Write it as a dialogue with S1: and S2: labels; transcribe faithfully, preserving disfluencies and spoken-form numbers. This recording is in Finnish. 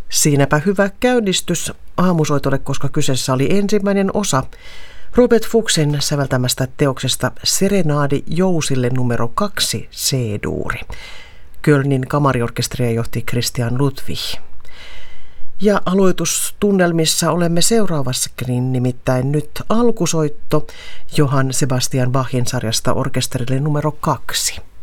S1: Siinäpä hyvä käynnistys aamusoitolle, koska kyseessä oli ensimmäinen osa Robert Fuchsin säveltämästä teoksesta Serenaadi Jousille numero kaksi C-duuri. Kölnin kamariorkesteria johti Christian Ludwig. Ja aloitustunnelmissa olemme seuraavassakin, nimittäin nyt alkusoitto Johann Sebastian Bachin sarjasta orkesterille numero kaksi.